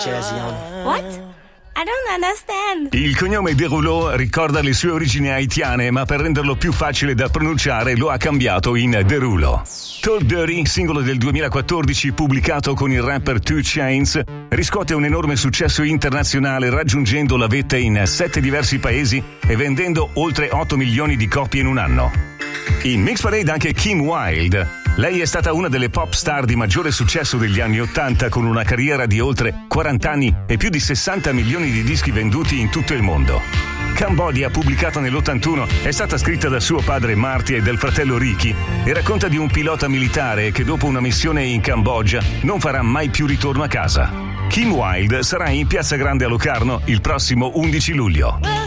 What? I don't understand. Il cognome Derulo ricorda le sue origini haitiane, ma per renderlo più facile da pronunciare lo ha cambiato in Derulo. Talk Dirty, singolo del 2014 pubblicato con il rapper 2 Chainz, riscuote un enorme successo internazionale raggiungendo la vetta in 7 diversi paesi e vendendo oltre 8 milioni di copie in un anno. In Mix Parade anche Kim Wilde. Lei è stata una delle pop star di maggiore successo degli anni 80 con una carriera di oltre 40 anni e più di 60 milioni di dischi venduti in tutto il mondo. Cambodia, pubblicata nell'81, è stata scritta da suo padre Marty e del fratello Ricky e racconta di un pilota militare che dopo una missione in Cambogia non farà mai più ritorno a casa. Kim Wilde sarà in Piazza Grande a Locarno il prossimo 11 luglio.